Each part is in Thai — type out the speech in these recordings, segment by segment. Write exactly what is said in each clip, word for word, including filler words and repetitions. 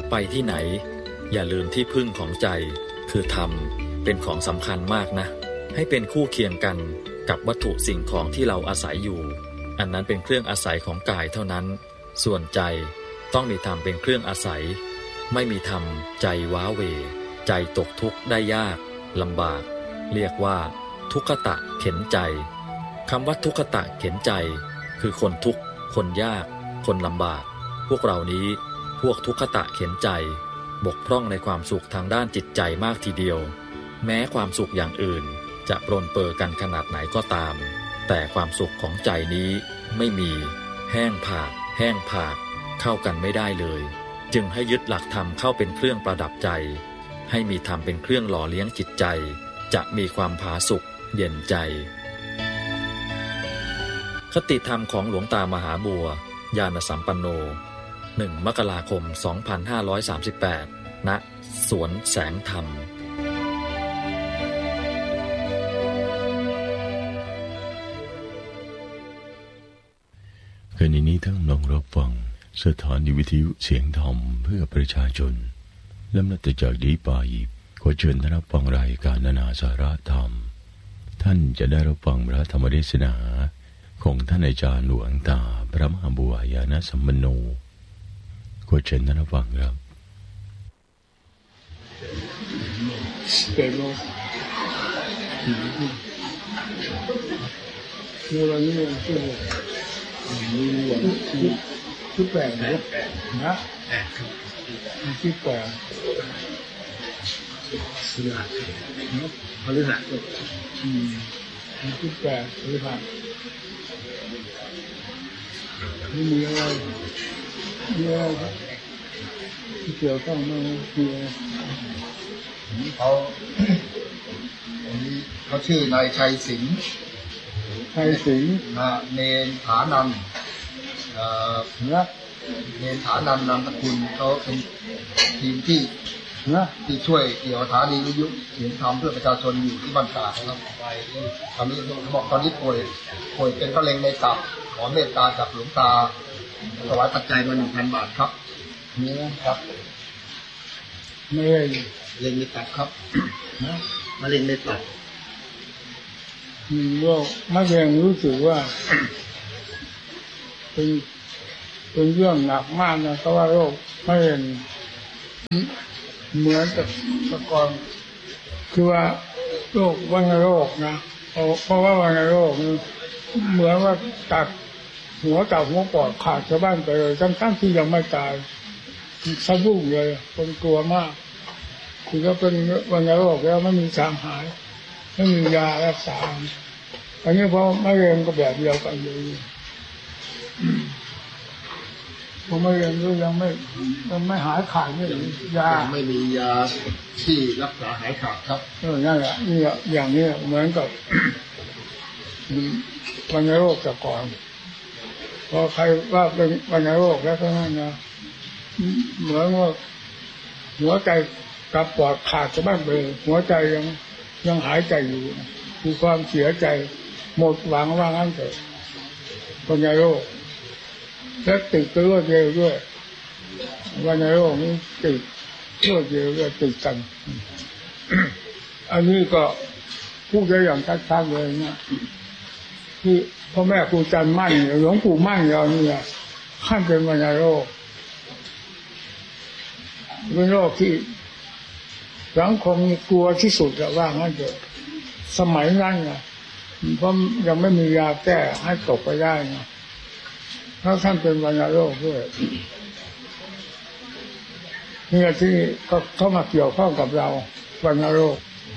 ไปที่ไหนอย่าลืมที่พึ่งของใจคือธรรมเป็นของสำคัญมากนะให้เป็นคู่เคียงกันกับวัตถุสิ่งของที่เราอาศัยอยู่อันนั้นเป็นเครื่องอาศัยของกายเท่านั้นส่วนใจต้องมีธรรมเป็นเครื่องอาศัยไม่มีธรรมใจว้าเหวใจตกทุกข์ได้ยากลำบากเรียกว่าทุกขตะเข็นใจคำว่าทุกขตะเข็นใจคือคนทุกข์คนยากคนลำบากพวกเรานี้พวกทุกขตะเข็นใจบกพร่องในความสุขทางด้านจิตใจมากทีเดียวแม้ความสุขอย่างอื่นจะปรนเปื้อกันขนาดไหนก็ตามแต่ความสุขของใจนี้ไม่มีแห้งผากแห้งผากเข้ากันไม่ได้เลยจึงให้ยึดหลักธรรมเข้าเป็นเครื่องประดับใจให้มีธรรมเป็นเครื่องหล่อเลี้ยงจิตใจจะมีความผาสุกเย็นใจคติธรรมของหลวงตามหาบัวญาณสัมปันโนหนึ่งมกราคมสองพันห้าร้อยสามสิบแปดณสวนแสงธรรมขณะนี้ท่านกำลังรับฟังสถานีวิทยุเสียงธรรมเพื่อประชาชนลำดับจากนี้ไปขอเชิญท่านรับฟังรายการนานาสาระธรรมท่านจะได้รับฟังพระธรรมเทศนาของท่านอาจารย์หลวงตาพระมหาบัวญาณสัมปันโนขอเชิญท่านรับฟังครับเกิดโลกเมื่อวันนี้ที่มีวันที่ที่แปดนะนะที่แปดพฤหัสนะพฤหัสอืมที่แปดพฤหัสไม่มีอะไรมีอะไรที่เกี่ยวข้องมาคือเขาเขาชื่อนายชัยสิงห์ชัยสิงห์เนนฐานันท์นะเนนฐานันท์นามสกุลเขาเป็นทีมที่นะที่ช่วยเกี่ยวสถานีวิทยุเสียงธรรมเพื่อประชาชนอยู่ที่บ้านตาครับไปตอนนี้เขาบอกตอนนี้ป่วยป่วยเป็นมะเร็งในตับขอเมตตาจากหลวงตาถวายปัจจัยมาหนึ่งพันบาทครับนี่นะครับไม่มะเร็งในตับครับนะมะเร็งในตับมีโรคมะเร็งรู้สึกว่าเป็นเป็นเรื่องหนักมากนะเพราะว่าโรคมะเร็งเหมือนกับตะกอนคือว่าโรควัณโรคนะเพราะว่าวัณโรคเหมือนว่าตัดหัวตับหัวปอดขาดชาวบ้านไปเลยทั้งๆที่ยังไม่ตายสะดุ้งเลยคนกลัวมากคือก็เป็นวัณโรคแล้วไม่มีทางหายไม่มียารักษาอันนี้เพราะมะเร็งก็แบบเดียวกันเลยเพราะมะเร็งก็ยังไม่ยังไม่หายขาดไม่มียาไม่มียาที่รักษาหายขาดครับเออนั่นแหละนี่อย่างนี้เหมือนกับวัณโรคแต่ก่อนพอใครว่าเป็นวัณโรคแล้วก็นั่นนะเหมือนว่าหัวใจกับปอดขาดจะบ้างไปหัวใจยังยังหายใจอยู่คือความเสียใจหมดหวังว่างั้นเถอะวัณโรคและติดก็รวดเร็วด้วยวัณโรคนี้ติดรวดเร็วด้วยติดกันอันนี้ก็พูดได้อย่างชัดๆเลยนะที่พ่อแม่ครูจันทร์มั่นหลวงปู่มั่นเราเนี่ยท่านเป็นวัณโรคเป็นโรคที่สังคมกลัวที่สุดอะว่างั้นเถอะสมัยนั้นนะเพราะยังไม่มียาแก้ให้ตกไปได้นะเพราะท่านเป็นวัณโรคด้วยนี่ที่ก็เข้ามาเกี่ยวข้องกับเราวัณโรค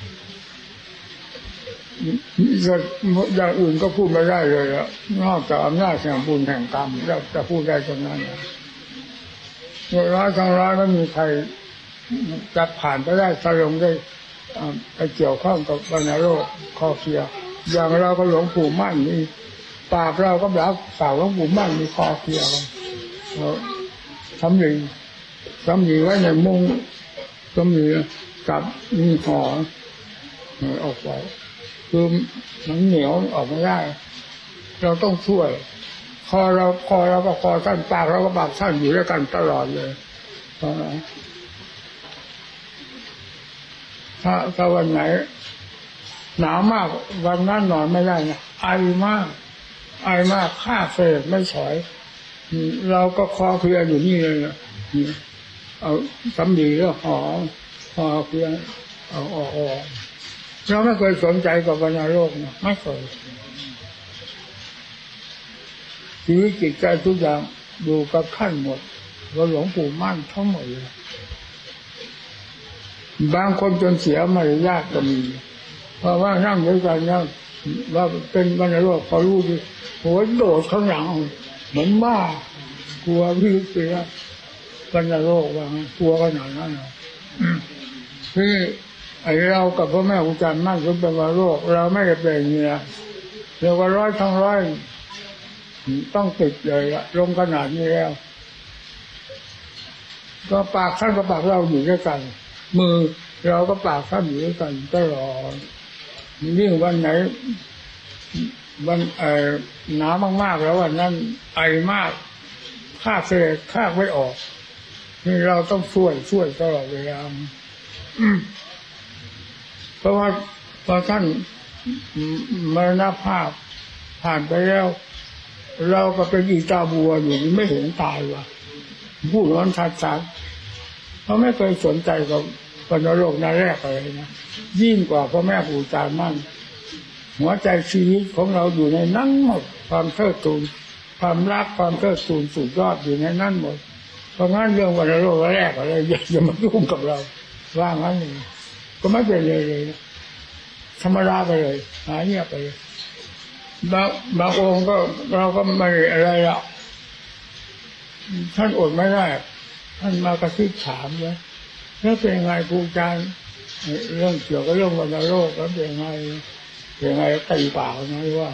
อย่างอื่นก็พูดไม่ได้เลยอะนอกจากอำนาจแห่งบุญแห่งกรรมเราจะพูดได้ตรงนั้นนะร้อยทั้งร้อยไม่มีใครจะผ่านไปได้สลงได้ไปเกี่ยวข้องกับวัณโรคคอเคลียอย่างเราก็หลวงปู่มั่นนี่ปากเราก็แบบปากหลวงปู่มั่นมีคอเคลียกันทำอย่างทำอย่างไว้ในมุ้งก็มีกับมีหอออกไปคือมันเหนียวออกไม่ได้เราต้องช่วยคอเราคอเราก็คอสั้นปากเราก็ปากสั้นอยู่ด้วยกันตลอดเลยถ้าถ้าวันไหนหนาวมากวันนั้นนอนไม่ได้นะไอมากไอมากข้าเฟรไม่ถอยเราก็คอเคลียอยู่นี่เลยนะเอาสำลีแล้วห่อห่อเคลียเอาออกออกเราไม่เคยสนใจกับวัณโรคนะไม่เคยชีวิตจิตใจทุกอย่างดูกับขั้นหมดเราหลวงปู่มั่นทั้งหมดเลยบางคนจนเสียมารยาทก็มีเพราะว่านั่งด้วยกันนั่งว่าเป็นวัณโรคพอรู้ดิโหโดดข้างหลังเหมือนบ้ากลัวพี่เสียวัณโรคว่ากลัวขนาดนั้นที่ไอเรากับพ่อแม่ครูอาจารย์มั่นก็เป็นวัณโรคเราไม่ได้เป็นอย่างนี้นะเรียกว่าร้อยทั้งร้อยต้องติดเลยละลงขนาดนี้แล้วก็ปากท่านกับปากเราอยู่ด้วยกันมือเราก็ปากท่านอยู่ด้วยกันตลอดนี่วันไหนวันเอ่อหนาวมากๆแล้ววันนั้นไอมากข้าเสลข้าไม่ออกนี่เราต้องช่วยช่วยตลอดเวลาเพราะว่าพอท่านมรณภาพผ่านไปแล้วเราก็เป็นอีตาบัวอยู่ไม่เห็นตายว่ะพูดร้อนชัดๆเขาไม่เคยสนใจกับวัณโรคนั่นแรกเลยนะยิ่งกว่าพ่อแม่ครูอาจารย์มั่นหัวใจชีวิตของเราอยู่ในนั้นหมดความเทิดทูนความรักความเทิดทูนสุดยอดอยู่ในนั้นหมดเพราะงั้นเรื่องวัณโรคแรกอะไรอย่ามายุ่งกับเราว่างั้นเลยก็ไม่เป็นเลยเลยธรรมดาไปเลยหายเงียบไปเลยบางบางองค์ก็เราก็ไม่อะไรละท่านอดไม่ได้ท่านมากระซิบถามเลยแล้วเป็นไงครูอาจารย์เรื่องเกี่ยวกับเรื่องวัณโรคแล้วเป็นไงเป็นไงตีปากนะว่า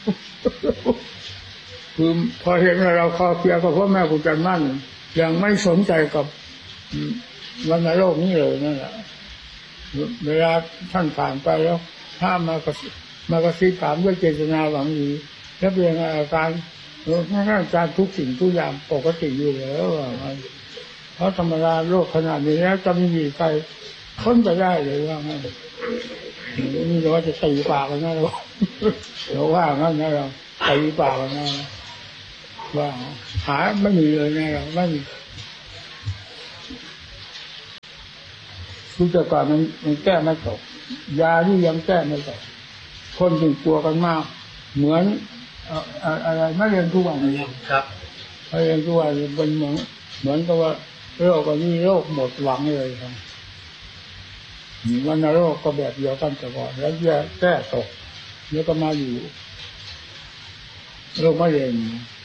คือพอเห็นเราคอเพียกับพ่อแม่ครูอาจารย์มั่นยังไม่สนใจกับวัณโรคนี้เลยนั่นแหละเวลาท่านผ่านไปแล้วถ้ามากระมากระซิบถามด้วยเจตนาหวังดีแล้วเป็นไงอาการอาการทุกสิ่งทุกอย่างปกติอยู่แล้วเพราะธรรมดาโรคขนาดนี้แล้วจะไม่มีใครพ้นไปได้เลยว่างั้นนี่เราจะตีปากกันนะเราเราว่างั้นนะเราตีปากกันนะว่าหาไม่มีเลยนะเราไม่มีคือแต่ก่อนมันมันแก้ไม่ตกยาที่ยังแก้ไม่ตกคนจึงกลัวกันมากเหมือนอะไรไม่เรียนทุกวันนี้ครับไม่เรียนทุกวันเป็นเหมือนเหมือนกับว่าโรคก็มีโรคหมดหวังเลยครับวัณโรคก็แบบเดียวกันแต่ก่อนแล้วแก้แก้ตกแล้วก็มาอยู่โรคมะเร็ง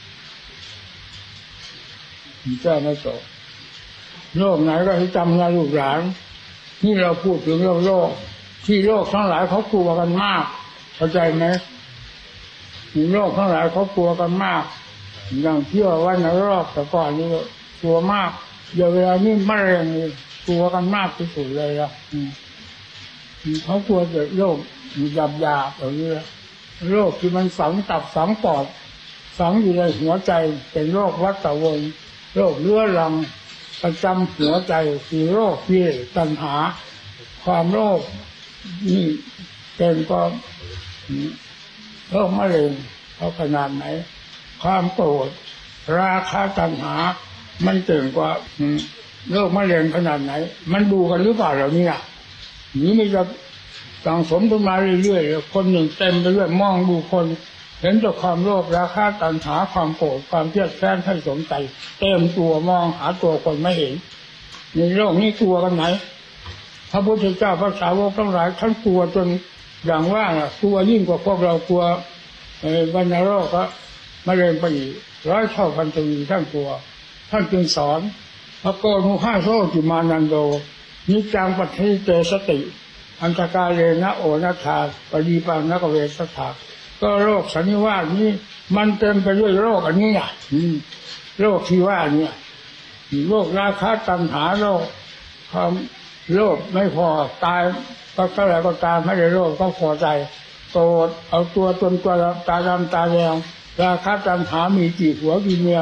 แก้ไม่ตกโรคไหนก็ให้จำนะลูกหลานนี่เราพูดถึงเรื่องโรคที่โรคทั้งหลายเขากลัวกันมากเข้าใจไหมโรคทั้งหลายเขากลัวกันมากอย่างที่ว่าวัณโรคแต่ก่อนนี่กลัวมากเดี๋ยวเวลานี้มะเร็งกลัวกันมากที่สุดเลยอ่ะเขากลัวเกิดโรคหยาบหยาบอย่างนี้โรคที่มันฝังตับฝังปอดฝังอยู่ในหัวใจเป็นโรควัฏฏะโรคเรื้อรังประจำหัวใจคือโรคกิเลสตัณหาความโรคนี่เป็นก็โรคมะเร็งเขาขนาดไหนความโกรธราคะตัณหามันเก่งกว่าโรคมะเร็งขนาดไหนมันดูกันหรือเปล่าเหล่านี้อ่ะนี้ไม่จะสังสมขึ้นมาเรื่อยๆคนหนึ่งเต็มไปด้วยมองดูคนเห็นแต่ความโลภราคะตัณหาความโกรธความเครียดแค้นให้สมใจเต็มตัวมองหาตัวคนไม่เห็นในโลกนี้กลัวกันไหนพระพุทธเจ้าพระสาวกทั้งหลายท่านกลัวจนอย่างว่าน่ะกลัวยิ่งกว่าพวกเรากลัววัณโรคก็มะเร็งไปอีกร้อยเท่าพันทวีท่านกลัวท่านจึงสอนพระโกนุห้าโซติมานันโดนิจังปัฏฐิเตสติอันตกาเลนะโอนัฏฐาปฏิปันนกเวสถาก็โรคสันนิวาสนี้มันเต็มไปด้วยโรคอันนี้อ่ะโรคที่ว่าเนี่ยโรคราคะตัณหาโรคความโรคไม่พอตายก็เท่าไหร่ก็ตามไม่ได้โรคก็พอใจโกรธเอาตัวตนตัวตาดำตาแดงราคะตัณหามีกี่หัวกี่เมีย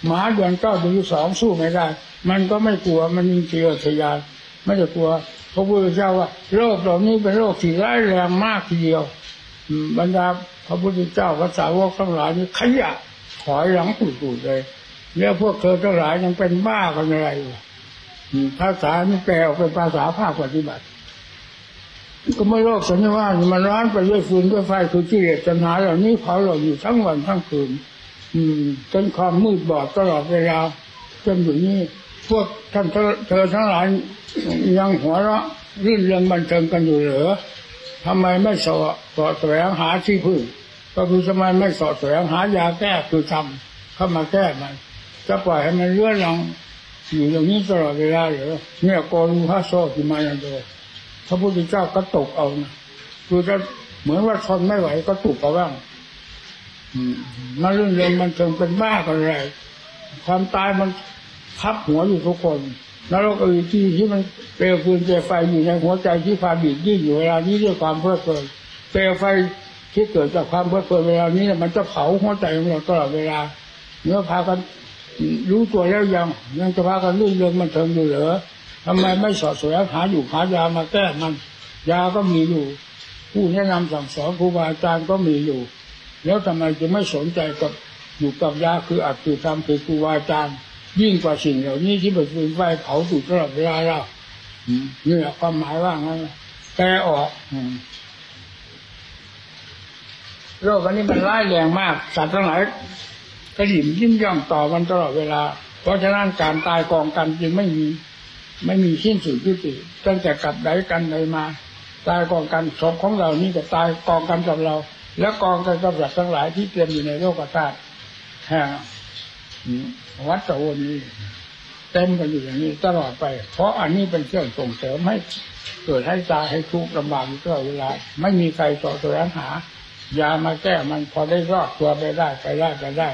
หมาเดือนเก้าเดือนสองสู้ไม่ได้มันก็ไม่กลัวมันมีเชื้อทะยานไม่จะกลัวพระพุทธเจ้าว่าโรคเหล่านี้เป็นโรคที่ร้ายแรงมากทีเดียวบรรดาพระพุทธเจ้าพระสาวกทั้งหลายนี่ขยะถอยหลังตุ่ๆเลยแล้วพวกเธอทั้งหลายยังเป็นบ้ากันอะไรอยู่ภาษานี่แปลออกเป็นภาษาภาคปฏิบัติก็ไม่โลกสัญญาณมันร้อนไปด้วยฟืนด้วยไฟคือกิเลสตัณหาเหล่านี้เผาเราอยู่ทั้งวันทั้งคืนจนความมืดบอดตลอดเวลาจนอยู่นี่พวกท่านเธอทั้งหลายยังหัวเราะรื่นเริงบันเทิงกันอยู่เหรอทำไมไม่สอดสอดแสวงหาที่พึ่งก็คือทำไมไม่สอดแสวงหายาแก้คือทำเข้ามาแก้มันจะปล่อยให้มันเลื่อนลงอยู่อย่างนี้ตลอดเวลาเหรอเนี่ยโกรูฮาโซที่มาอย่างเดียวพระพุทธเจ้าก็ตกเอานะคือจะเหมือนว่าทนไม่ไหวก็ตกเอาบ้างมาเรื่องเรื่องมันเกินเป็นบ้ากันอะไรความตายมันทับหัวอยู่ทุกคนนรกอื่นที่ที่มันเปลวฟืนเปลวไฟอยู่ในหัวใจที่ความบีบยิ่งอยู่เวลานี้ด้วยความเพลิดเพลินเปลวไฟที่เกิดจากความเพลิดเพลินเวลานี้มันจะเผาหัวใจของเราตลอดเวลาเนื้อพากันรู้ตัวแล้วยังยังจะพากันเรื่องเรื่องมันเถิงอยู่เหรอทำไมไม่สอดแสวงหาอยู่หายามาแก้มันยาก็มีอยู่ผู้แนะนำสั่งสอนครูบาอาจารย์ก็มีอยู่แล้วทำไมจะไม่สนใจกับอยู่กับยาคืออัตติธรรมคือครูบาอาจารย์ยิ่งกว่าสิ่งเหล่านี้ที่เป็นฟืนไฟเผาอยู่ตลอดเวลาเรานี่แหละความหมายว่างั้นแก้ออกโรควันนี้มันร้ายแรงมากสัตว์ทั้งหลายกระดิ่มยิ้มย่องต่อมันตลอดเวลาเพราะฉะนั้นการตายกองกันจึงไม่มีไม่มีสิ้นสุดยุติตั้งแต่กลับไหนกันไหนมาตายกองกันศพของเรานี่ก็ตายกองกันกับเราแล้วกองกันกับสัตว์ทั้งหลายที่เต็มอยู่ในโลกธาตุแห่งวัฏฏะวนนี้เต็มกันอยู่อย่างนี้ตลอดไปเพราะอันนี้เป็นเครื่องส่งเสริมให้เกิดให้ตายให้ทุกข์ลำบากอยู่ตลอดเวลาไม่มีใครสอดแสวงหายามาแก้มันพอได้รอดตัวไปได้ไปได้ไปได้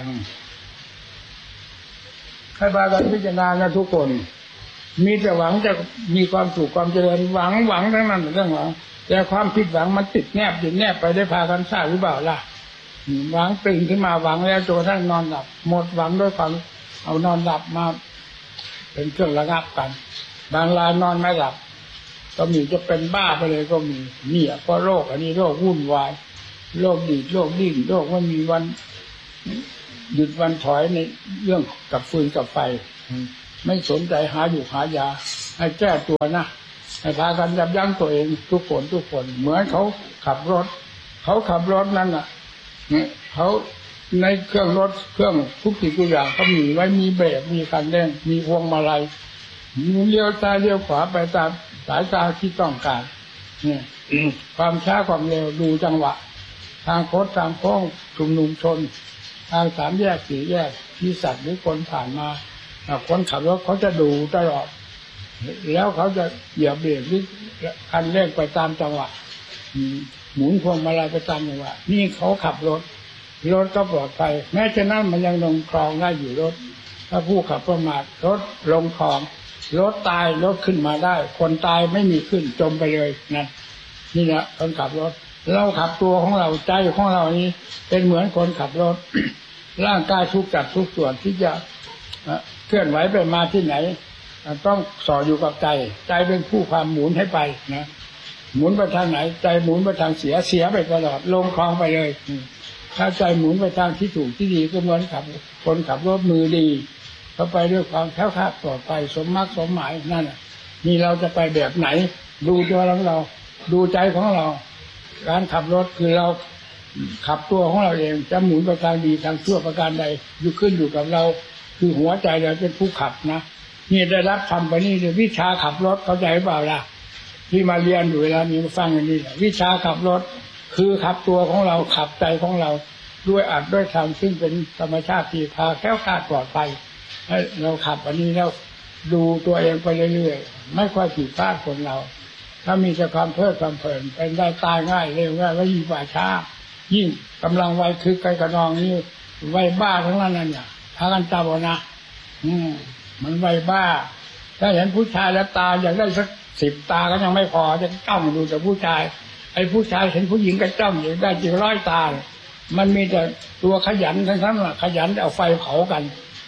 ให้พากันพิจารณานะทุกคนมีแต่หวังจะมีความสุขความเจริญหวังหวังทั้งนั้นเรื่องหวังแต่ความผิดหวังมันติดแนบอยู่แนบไปได้พากันทราบหรือเปล่าล่ะหวังตื่นขึ้นมาหวังแล้วจนท่านนอนหลับหมดหวังด้วยความเอานอนหลับมาเป็นเครื่องระงับกันบางรายนอนไม่หลับก็มีจะเป็นบ้าไปเลยก็มีเนี่ยเพราะโรคอันนี้โรควุ่นวายโรคดีดโรคดิ้นโรคว่ามีวันหยุดวันถอยในเรื่องกับฟืนกับไฟไม่สนใจหาอยู่หายาให้แก้ตัวนะให้พากันยับยั้งตัวเองทุกคนทุกคนเหมือนเขาขับรถเขาขับรถนั่นน่ะเขาในเครื่องรถเครื่องทุกสิ่งทุกอย่างเขามีไว้มีเบรกมีคันเร่งมีพวงมาลัยเลี้ยวซ้ายเลี้ยวขวาไปตามสายตาที่ต้องการเนี่ยความช้าความเร็วดูจังหวะทางโคตรทางโค้งชุมนุมชนทางสามแยกสี่แยกที่สัตว์หรือคนผ่านมาคนขับรถเขาจะดูตลอดแล้วเขาจะเหยียบเบรกหรือคันเร่งไปตามจังหวะหมุนพวงมาลัยไปตามจังหวะนี่เขาขับรถรถก็ปลอดภัยแม้ฉะนั้นมันยังลงคลองได้อยู่รถถ้าผู้ขับประมาทรถลงคลองรถตายรถขึ้นมาได้คนตายไม่มีขึ้นจมไปเลยนั่นนี่แหละคนขับรถเราขับตัวของเราใจของเรานี้เป็นเหมือนคนขับรถ ร่างกายทุกจัดทุกส่วนที่จะเคลื่อนไหวไปมาที่ไหนต้องสอดอยู่กับใจใจเป็นผู้ความหมุนให้ไปนะหมุนไปทางไหนใจหมุนไปทางเสียเสียไปตลอดลงคลองไปเลยถ้าใจหมุนไปทางที่ถูกที่ดีก็เหมือนขับคนขับรถมือดีเขาไปด้วยความแข็งแรงปลอดภัยสมมากสมหมายนั่นน่ะนี่เราจะไปแบบไหนดูตัวของเราดูใจของเราการขับรถคือเราขับตัวของเราเองจะหมุนไปทางดีทางชั่วประการใดอยู่ขึ้นอยู่กับเราคือหัวใจเราเป็นผู้ขับนะนี่ได้รับทำไปนี่วิชาขับรถเข้าใจเปล่าล่ะที่มาเรียนอยู่เวลานี้มาฟังอย่างนี้วิชาขับรถคือขับตัวของเราขับใจของเราด้วยอัดด้วยธรรมซึ่งเป็นธรรมชาติที่พาแก้วคลาดปลอดภัยให้เราขับอันนี้แล้วดูตัวเองไปเรื่อยๆไม่ค่อยผิดพลาดคนเราถ้ามีแต่ความเพลิดความเพลินเป็นได้ตายง่ายเร็วง่ายและยิ่งกว่าช้ายิ่งกำลังวัยคือไกลกระนองนี่วัยบ้าทั้งนั้นเนี่ยพากันจับเอานะอืมมันวัยบ้าถ้าเห็นผู้ชายแล้วตาอยากได้สักสิบตาก็ยังไม่พอจะจ้องดูแต่ผู้ชายไอ้ผู้ชายเห็นผู้หญิงก็จ้องอยากได้จีร้อยตามันมีแต่ตัวขยันทั้งนั้นแหละขยันเอาไฟเผากัน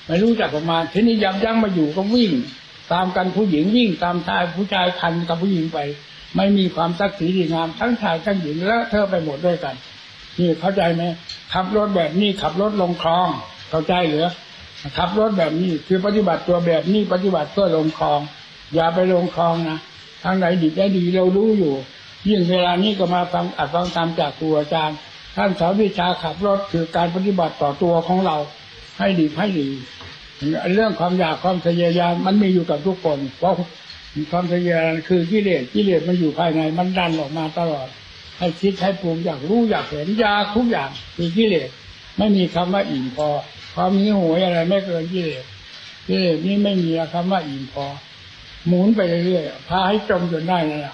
ไม่รู้จักประมาณทีนี้ยับยั้งมาอยู่ก็วิ่งตามกันผู้หญิงวิ่งตามชายผู้ชายคันกับผู้หญิงไปไม่มีความศักดิ์ศรีดีงามทั้งชายทั้งหญิงแล้วเธอไปหมดด้วยกันนี่เข้าใจไหมขับรถแบบนี้ขับรถลงคลองเข้าใจหรือขับรถแบบนี้คือปฏิบัติตัวแบบนี้ปฏิบัติเพื่อลงคลองอย่าไปลงคลองนะทางไหนดีได้ดีเรารู้อยู่ยิ่งเวลานี้ก็มาฟังอัดฟังตามจากครูอาจารย์ท่านสอนวิชาขับรถคือการปฏิบัติต่อตัวของเราให้ดีให้ดีเรื่องความอยากความทะเยอทะยานมันมีอยู่กับทุกคนเพราะความทะเยอทะยานคือกิเลสกิเลสมันอยู่ภายในมันดันออกมาตลอดให้คิดให้ปรุงอยากรู้อยากเห็นอยากทุกอย่างคือกิเลสไม่มีคำว่าอิ่มพอความหิวโหยอะไรไม่เกินกิเลสกิเลสนี้ไม่มีคำว่าอิ่มพอหมุนไปเรื่อยๆพาให้จมจนได้นั่นแหละ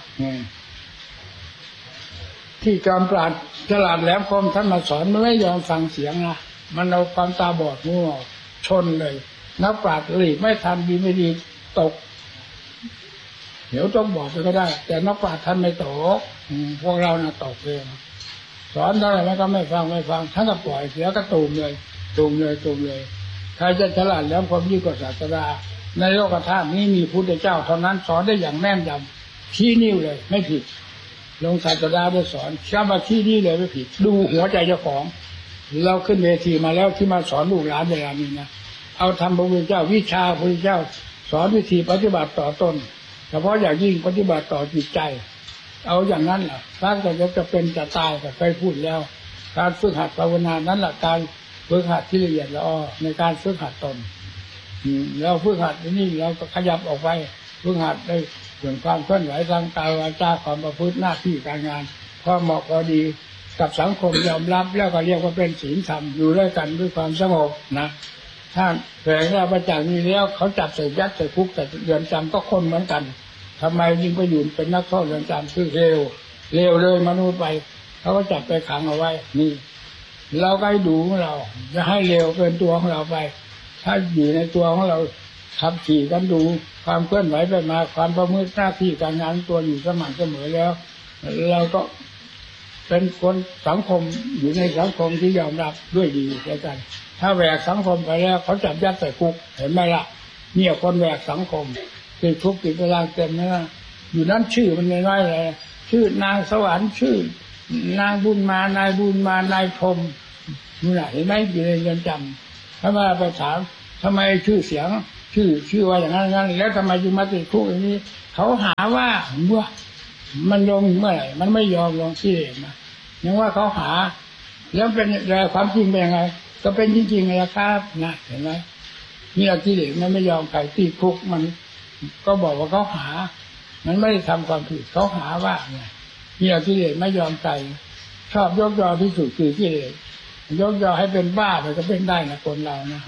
ที่จอมปราดฉลาดแหลมคมท่านมาสอนมันไม่ยอมฟังเสียงนะมันเอาความตาบอดงูชนเลยนักปราชญ์หลีกไม่ทันดีไม่ดีตกเดี๋ยวต้องบอกไปก็ได้แต่นักปราชญ์ท่านไม่ตกพวกเราน่ะตกเองสอนได้ไหมก็ไม่ฟังไม่ฟังท่านก็ปล่อยเสียก็ตูมเลยตูมเลยตูมเลยใครจะฉลาดแหลมคมยิ่งกว่าศาสดาในโลกธาตุนี้มีพุทธเจ้าเท่านั้นสอนได้อย่างแม่นยำชี้นิ้วเลยไม่ผิดลงศาสดาได้สอนช้ามาชี้นิ้วเลยไม่ผิดดูหัวใจเจ้าของเราขึ้นเวทีมาแล้วที่มาสอนลูกหลานเวลานี้นะเอาทำพระพุทธเจ้าวิชาพระพุทธเจ้าสอนวิธีปฏิบัติต่อตนเฉพาะอย่างยิ่งปฏิบัติต่อจิตใจเอาอย่างนั้นแหละถ้าจะจะเป็นจะตายก็เคยพูดแล้วการฝึกหัดภาวนานั้นแหละการฝึกหัดที่ละเอียดละออในการฝึกหัดตนเราฝึกหัดนี่เราก็ขยับออกไปฝึกหัดได้ส่วนความเคลื่อนไหวทางกายวาจาความประพฤติหน้าที่การงานพอเหมาะพอดีกับสังคมยอมรับแล้วก็เรียกว่าเป็นศีลธรรมอยู่ด้วยกันด้วยความสงบนะถ้าแฝงเราประจักษ์นี้แล้วเขาจับใส่ยัดใส่คุกใส่เรือนจำก็คนเหมือนกันทำไมยิ่งไปอยู่เป็นนักโทษเรือนจำคือเร็วเร็วเลยมนุษย์ไปเขาก็จับไปขังเอาไว้นี่เราก็ให้ดูของเราจะให้เร็วเป็นตัวของเราไปถ้าอยู่ในตัวของเราขับขี่กันดูความเคลื่อนไหวไปมาความประมืดหน้าที่การงานตัวอยู่สม่ำเสมอแล้วเราก็เป็นคนสังคมอยู่ในสังคมที่ยอมรับด้วยดีแล้วกันถ้าแหวกสังคมไปแล้วเขาจับยัดใส่คุกเห็นไหมล่ะเนี่ยคนแหวกสังคมติดคุกติดตารางเต็มนะอยู่นั้นชื่อมันน้อยๆเลยชื่อนางสวรรค์ชื่อนางบุญมานายบุญมานายพรหมนี่แหละเห็นไหมอยู่ในเรือนจำถ้ามาไปถามทำไมชื่อเสียงชื่อชื่อว่าอย่างนั้นงั้นแล้วทำไมจึงมาติดคุกอย่างนี้เขาหาว่าว่ามันลงเมื่อไหร่มันไม่ยอมลงที่เองนะยังว่าเขาหาแล้วเป็นอะไรความจริงเป็นยังไงก็เป็นจริงๆเลยครับนะเห็นไหมนี่ที่เด็กมันไม่ยอมใครติดคุกมันก็บอกว่าเขาหามันไม่ได้ทำความผิดเขาหาว่าเนี่ยนี่ที่เด็กไม่ยอมใครชอบยกยอที่สุดคือที่เด็กยกยอให้เป็นบ้าไปก็เป็นได้นะคนเรานะ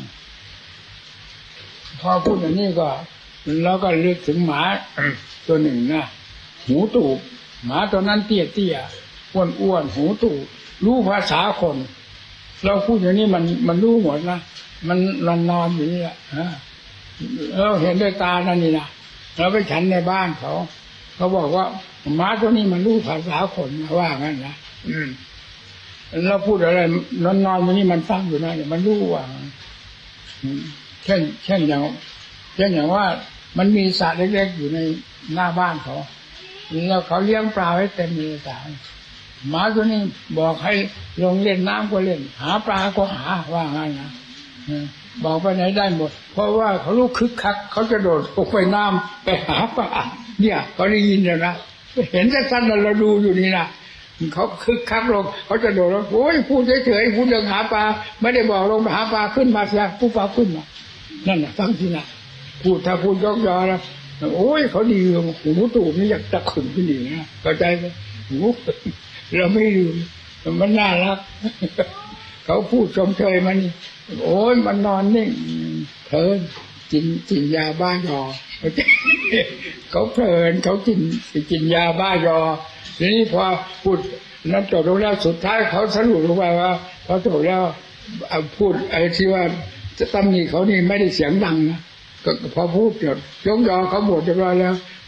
พอพูดอย่างนี้ก็แล้วก็นึกถึงหมาตัวหนึ่งนะหูตูบหมาตัวนั้นเตี้ยเตี้ยอ้วนอ้วนหูตูบรู้ภาษาคนเราพูดอย่างนี้มันมันรู้หมดนะมันนอนนอนอยู่นี่แหละเราเห็นด้วยตานั่นนี่นะเราไปฉันในบ้านเขาเขาบอกว่าหมาตัวนี้มันรู้ภาษาคนว่างั้นนะอืมเราพูดอะไรนอนนอนอยู่นี่มันฟังอยู่นะเนี่ยมันรู้ว่าเช่นเช่นอย่างเช่นอย่างว่ามันมีสระเล็กๆอยู่ในหน้าบ้านเขาแล้วเขาเลี้ยงปลาไว้เต็มเลยสระหมาตัวนี้บอกให้ลงเล่นน้ำก็เล่นหาปลาก็หาว่างั้นนะบอกไปไหนได้หมดเพราะว่าเขาลูกคึกคักเขาจะโดดลงไปน้ำไปหาปลาเนี่ยเขาได้ยินแล้วนะเห็นสั้นๆเราดูอยู่นี่นะเขาคึกคักลงเขาจะโดดลงโอ้ยพูดเฉยๆพูดเรื่องหาปลาไม่ได้บอกลงไปหาปลาขึ้นมาเสียผู้ปลาขึ้นมานั่นน่ะฟังสินะพูดถ้าพูดยกยอแล้วโอ้ยเขาดีหูตูบนี่อยากจะขึ้นขึ้นดีนะเข้าใจไหมหูเราไม่ลืมมันน่ารักเขาพูดชมเชยมันโอ้ยมันนอนนิ่งเพลินกินกินยาบ้ายอเขาเพลินเขากินกินยาบ้ายอทีนี้พอพูดนั้นจบลงแล้วสุดท้ายเขาสรุปลงไปว่าพอจบแล้วพูดไอ้ที่ว่าจะตำหนิเขานี่ไม่ได้เสียงดังนะก็พอพูดจบยกยอเขาหมดเรียบร้อยแล้ว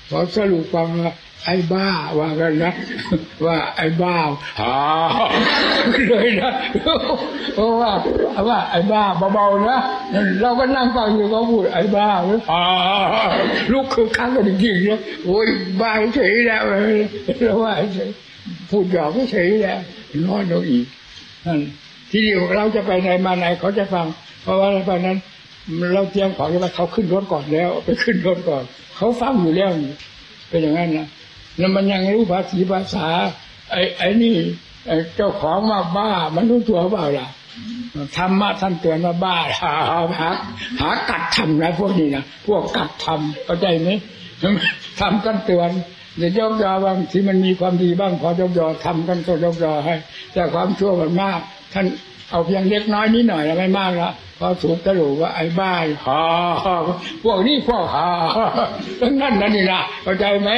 พอสรุปฟังว่าไอ้บ้าว่ากันนะว่าไอ้บ้าฮ่าเลยนะเพราะว่าว่าไอ้บ้าเบาๆนะเราก็นั่งฟังอยู่เขาพูดไอ้บ้าฮ่าลูกคือครั้งกันจริงๆนะโอ้ยบ้าเฉยแล้วแล้วว่าพูดหยอกเฉยแล้วน้อยลงอีกนั่นที่เดียวเราจะไปไหนมาไหนเขาจะฟังเพราะว่าตอนนั้นเราเตรียมของว่าเขาขึ้นรถก่อนแล้วไปขึ้นรถก่อนเขาฟังอยู่แล้วเป็นอย่างนั้นนะแล้วมันยังรู้ภาษีภาษาไอ้ไอ้นี่เจ้าของว่าบ้ามันรู้ตัวเปล่าล่ะธรรมะท่านเตือนว่าบ้าหาหาหากัดทำนะพวกนี้นะพวกกัดทำเข้าใจไหมทำกันเตือนเดี๋ยวยกยอบางที่มันมีความดีบ้างพอยกยอทำกันก็ยกยอให้แต่ความชั่วมันมากท่านเอาเพียงเล็กน้อยนิดหน่อยแล้วไม่มากละพอสูบกระดูกว่าไอ้บ้าฮ่าพวกนี้พวกฮ่าทั้งนั้นนั่นนี่นะเข้าใจไหม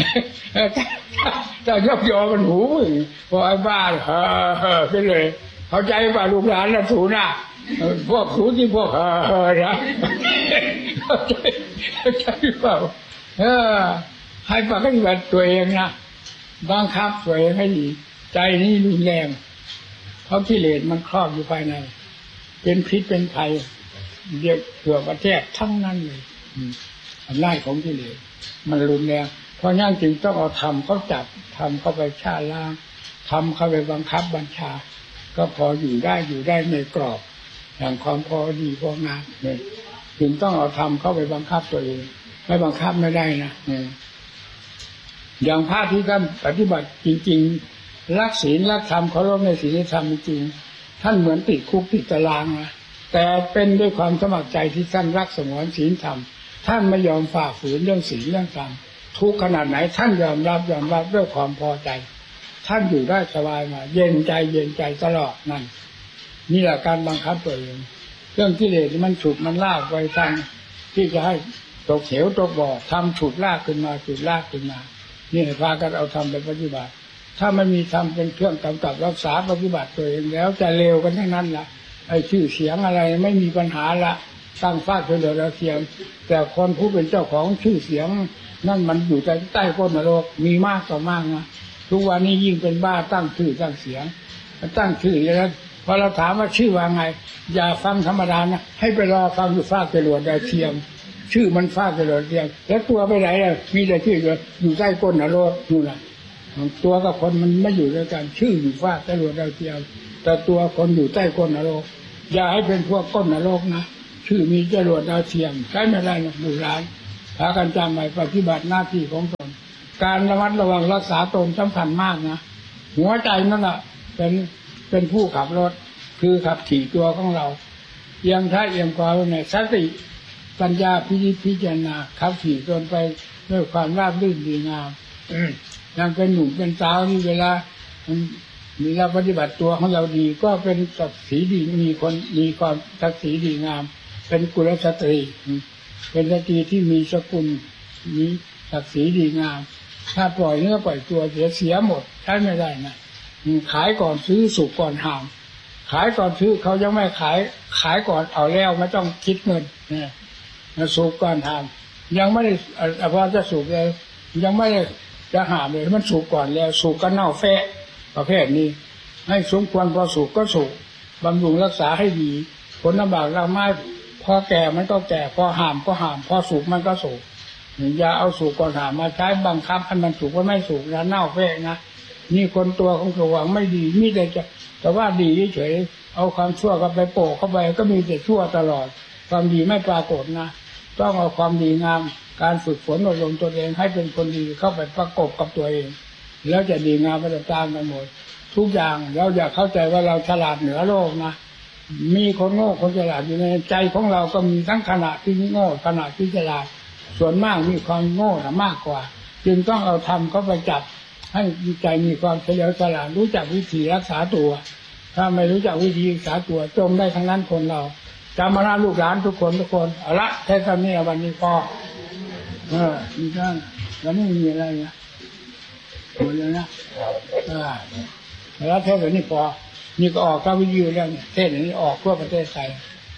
ถ้ายกยอมันหูพอไอ้บ้าฮ่าไปเลยเข้าใจป่ะลูกหลานนะสูนะพวกสูที่พวกฮ่านะเข้าใจเข้าใจเปล่าเออให้ปฏิบัติตัวเองนะบังคับตัวเองให้ดีใจนี่รุนแรงเพราะกิเลสมันครอบอยู่ภายในเป็นพิษเป็นภัยเรียกเถื่อประเทศทั้งนั้นเลยอำนาจของกิเลสมันรุนแรงเพราะงั้นจึงต้องเอาธรรมเขาจับธรรมเข้าไปฆ่าล้างธรรมเข้าไปบังคับบัญชาก็พออยู่ได้อยู่ได้ในกรอบอย่างความพอดีพองามเนี่ยจึงต้องเอาธรรมเข้าไปบังคับตัวเองไม่บังคับไม่ได้นะอย่างพระที่ท่านปฏิบัติจริงๆรักศีลรักธรรมเคารพในศีลธรรมจริงๆท่านเหมือนติดคุกติดตารางนะแต่เป็นด้วยความสมัครใจที่ท่านรักสงวนศีลธรรมท่านไม่ยอมฝ่าฝืนเรื่องศีลเรื่องธรรมทุกขนาดไหนท่านยอมรับยอมรับด้วยความพอใจท่านอยู่ได้สบายมาเย็นใจเย็นใจตลอดนั่นนี่แหละการบังคับตัวเองเรื่องกิเลสมันฉุดมันลากไปทางที่จะให้ตกเหวตกบ่อทำฉุดลากขึ้นมาฉุดลากขึ้นมานี่ให้พากันเอาทำไปปฏิบัติถ้าไม่มีทำเป็นเครื่องกำกับรักษาปฏิบัติตัวเองแล้วจะเลวกันทั้งนั้นละไอ้ชื่อเสียงอะไรไม่มีปัญหาละตั้งฟาดเฉลิมระเทียมแต่คนผู้เป็นเจ้าของชื่อเสียงนั่นมันอยู่ใต้ใต้ก้นนรกมีมากต่อมากนะทุกวันนี้ยิ่งเป็นบ้าตั้งชื่อตั้งเสียงตั้งชื่อแล้วพอเราถามว่าชื่อว่าไงอย่าฟังธรรมดานะให้ไปรอฟังอยู่ฟาดจรวดดาวเทียมชื่อมันฟาดจรวดเทียมแล้วตัวไปไหนอ่ะมีแต่ชื่ออยู่ใต้ก้นนรกนู่นน่ะตัวกับคนมันไม่อยู่ด้วยกันชื่ออยู่ฟาดจรวดดาวเทียมแต่ตัวคนอยู่ใต้ก้นนรกอย่าให้เป็นพวกก้นนรกนะชื่อมีจรวดดาวเทียมใช้ไม่ได้นะบุร้ายพากันจำไว้ปฏิบัติหน้าที่ของตนการระมัดระวังรักษาตนสำคัญมากนะหัวใจนั่นแหละเป็นเป็นผู้ขับรถคือขับขี่ตัวของเราเอียงท้ายเอียงขวาในสติปัญญาพิจิตพิจารณาขับขี่ตนไปด้วยความราบรื่นดีงามยังเป็นหนุ่มเป็นสาวนี่เวลามีเราปฏิบัติตัวของเราดีก็เป็นศักดิ์ศรีดีมีคนมีความศักดิ์ศรีดีงามเป็นกุลสตรีเป็นสตรีที่มีสกุลมีศักดิ์ศรีดีงามถ้าปล่อยเนื้อปล่อยตัวเสียเสียหมดใช้ไม่ได้นะขายก่อนซื้อสุกก่อนหามขายก่อนซื้อเขายังไม่ขายขายก่อนเอาแล้วไม่ต้องคิดเงินเนี่ยสุกก่อนหามยังไม่ได้พอจะสุกเลยยังไม่ได้จะหามเลยมันสุกก่อนแล้วสุกก็เน่าแฟะประเภทนี้ให้สมควรพอสุกก็สุกบำรุงรักษาให้ดีผลลำบากเราไม่พอแก่มันก็แก่พอหามก็หามพอสุกมันก็สุกอย่าเอาสุกก่อนหามมาใช้บังคับให้มันสุกก็ไม่สุกนะเน่าแฟะนะนี่คนตัวของตัวหวังไม่ดีมีแต่จะแต่ว่าดีเฉยเอาความชั่วเข้าไปโปะเข้าไปก็มีแต่ชั่วตลอดความดีไม่ปรากฏนะต้องเอาความดีงามการฝึกฝนอบรมตัวเองให้เป็นคนดีเข้าไปประกบกับตัวเองแล้วจะดีงามไปตามกันหมดทุกอย่างเราอย่าเข้าใจว่าเราฉลาดเหนือโลกนะมีคนโง่คนฉลาดอยู่ในใจของเราก็มีทั้งขณะที่โง่ขณะที่ฉลาดส่วนมากมีความโง่มากกว่าจึงต้องเอาธรรมเข้าไปจับให้ใจมีความเฉลียวฉลาดรู้จักวิธีรักษาตัวถ้าไม่รู้จักวิธีรักษาตัวจมได้ทั้งนั้นคนเราจำมาหน้าลูกหลานทุกคนทุกคนเอาละแค่ทำนี้วันนี้พอเออมีท่านแล้วไม่มีอะไรนะหมดแล้วนะอ่าแล้วเทศแบบนี้พอนี่ก็ออกข้าวิทยุแล้วเนี่ยเทศอย่างนี้ออกทั่วประเทศไทย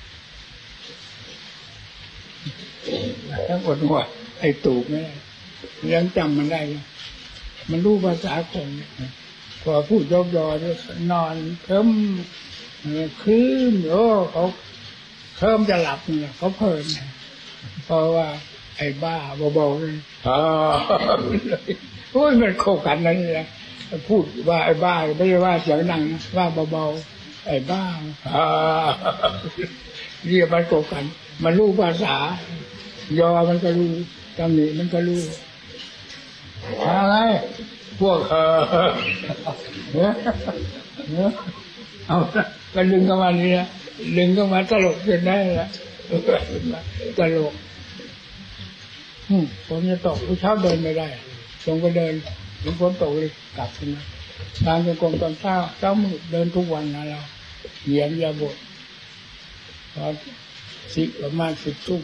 ทั้งอดหัวไอ้ตูบไม่ได้ยังจำมันได้มันรู้ภาษาคนพอพูดยอกยอจะนอนเคิมคืนโอ้เขาเคิมจะหลับเนี่ยเขาเพลินเพราะว่าไอ้บ้าเบาๆเลยอ๋อโอ้ยมันโคกันนั่นแหละพูดว่าไอ้บ้าไม่ได้ว่าเสียงดังนะว่าเบาๆไอ้บ้าอ่าเรียกมันโคกันมันรู้ภาษายอมันก็รู้ตำหนิมันก็รู้อะไรพวกเออเนี่ยเอาก็ดึงเข้ามานี่นะดึงเข้ามาตลกจนได้ละตลกอืมผมจะตกผู้เช้าเดินไม่ได้ตรงก็เดินถึงฝนตกเลยกลับนะทางจงกรมตอนเช้าเช้ามืดเดินทุกวันนะเราเหยียบยาบดตอนสิประมาณสิบทุ่ม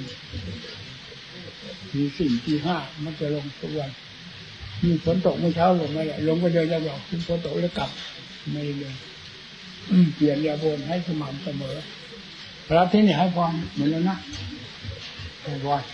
มีสี่ที่ห้ามันจะลงทุกวันมีฝนตกเมื่อเช้าลงไม่ได้ลงก็เดินจะบอกฝนตกแล้วกลับไม่เลยเปลี่ยนยาบนให้สม่ำเสมอพระที่นี่ให้พรเหมือนแล้วนะให้พร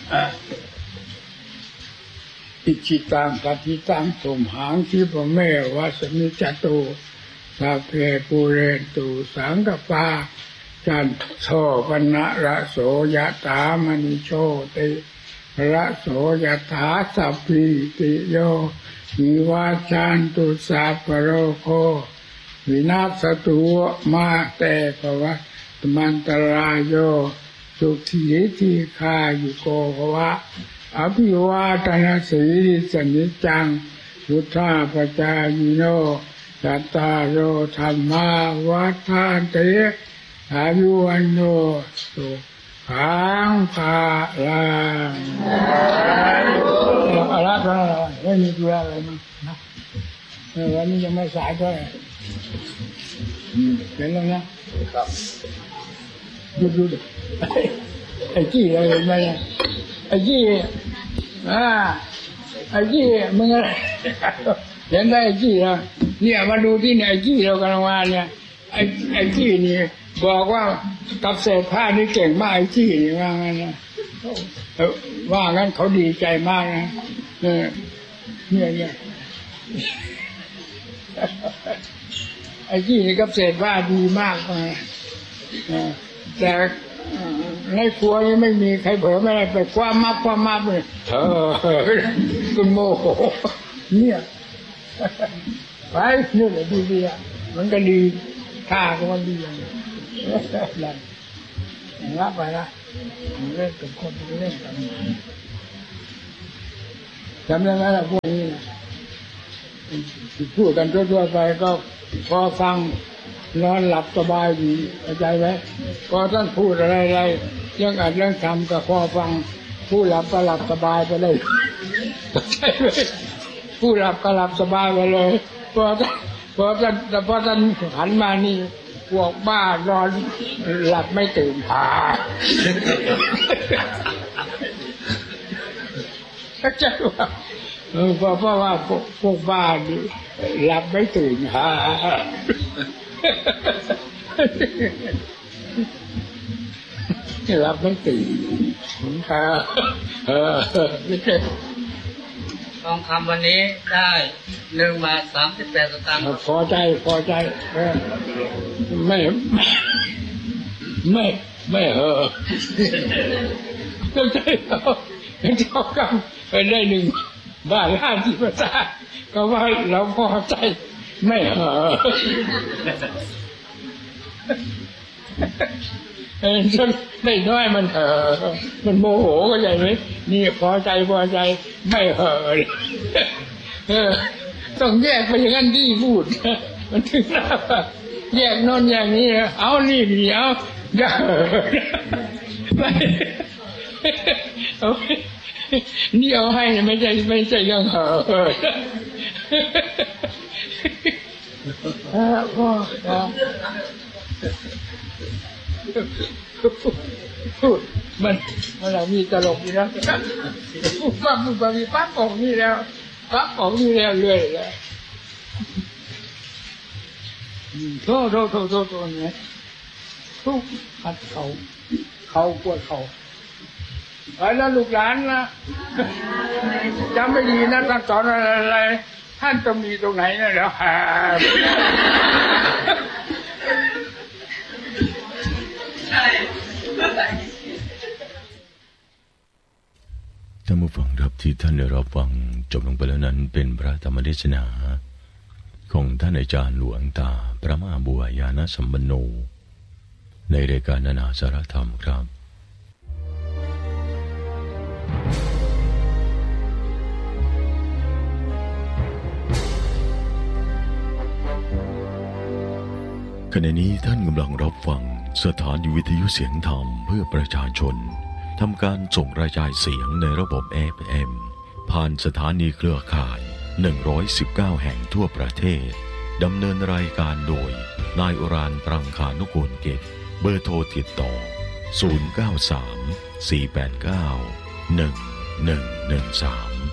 อิจิตังปัฏิตังสมหังทิปะเมวะสมิจตุสัพเพปุเรนตุสังกปาจันโทปนะระโสยถามณิโชติระโสยถาสัพพิติโยวิวาจันตุสัพพโรโควินาศตุมาแต่ภวะมันตรายโยสุขีทีคายุโกภวะอภิวาทนาสีริสนิจังพุทธาปจายโนสัตตาโรธรรมาวัฏฐานเตอายุวันโนสุขังภาลังอะไรกันไม่มีตัวอะไรมั้งนะวันนี้ยังไม่สายเท่าไหร่เห็นแล้วนะครับดูดูดิไอ้จี้อะไรมาเนี่ยไอ้จี้อ่าไอ้จี้มึงอะไรเห็นได้ไอ้จี้นะเนี่ยมาดูที่ไหนไอ้จี้เรากำลังมาเนี่ยไอ้ไอ้จี้นี่บอกว่ากับเศษผ้านี่เก่งมากไอ้จี้นี่ว่างั้นนะว่างั้นเขาดีใจมากนะเนี่ยเนี่ยไอ้จี้นี่กับเศษผ้าดีมากนะแต่ในครัวนี่ไม่มีใครเผลอไม่ได้ไปคว้ามับคว้ามับเลยเธอคุณโมโหเนี่ยไปนี่แหละดีๆอ่ะมันก็ดีท่าก็มันดีอย่างนี้รับไปละเล่นกับคนเล่นกันจำได้ไหมล่ะพวกนี้พูดกันทั่วๆไปก็พอฟังนอนหลับสบายดีเข้าใจไหมพอท่านพูดอะไรๆเรื่องอัดเรื่องทำก็พอฟังผู้หลับก็หลับสบายไปเลยเข้าใจไหมผู้หลับก็หลับสบายไปเลยพอท่านพอท่านพอท่านหันมานี่พวกบ้านอนหลับไม่ตื่นหาเข้าใจว่าเออเพราะเพราะว่าพวกบ้านนี่หลับไม่ตื่นหาหลับไม่ตื่นหาเออทองคำวันนี้ได้หนึ่งบาทสามสิบแปดสตางค์พอใจพอใจไม่ไม่ไม่เออเข้าใจเราเจ้ากรรมไปได้หนึ่งบาทห้าสิบสตางค์ก็ว่าเราพอใจไม่เออเออจนได้น้อยมันเออมันโมโหก็ใหญ่ไหมนี่พอใจพอใจไม่เออเออต้องแยกไปอย่างนั้นที่พูดมันถึงน่าแยกนอนอย่างนี้เอานี่ดีเอาอย่าไม่เอานี่เอาให้ไม่ใช่ไม่ใช่ยังเออพ่อพูดมันมันมีตลกอยู่นะพูดปั๊บพูดปั๊บปั๊บออกนี่แล้วปั๊บออกนี่แล้วเรื่อยแล้วโทษโทษโทษโทษโทษไงทุกขัดเขาเขาปวดเขาไปแล้วลูกหลานนะจำไม่ดีนะท่านสอนอะไรท่านจะมีตรงไหนนะเดี๋ยวหาท่านผู้ฟังครับที่ท่านได้รับฟังจบลงไปแล้วนั้นเป็นพระธรรมเทศนาของท่านอาจารย์หลวงตาพระมหาบัวยานสัมปันโนในรายการนานาสารธรรมครับขณะนี้ท่านกำลังรับฟังสถานีวิทยุเสียงธรรมเพื่อประชาชนทำการส่งกระจายเสียงในระบบ เอฟ เอ็ม ผ่านสถานีเครือข่ายหนึ่งร้อยสิบเก้าแห่งทั่วประเทศดำเนินรายการโดยนายอุรานต์ ปรังคานุกูลกิจเบอร์โทรติดต่อศูนย์ เก้า สาม สี่ แปด เก้า หนึ่ง หนึ่ง หนึ่ง สาม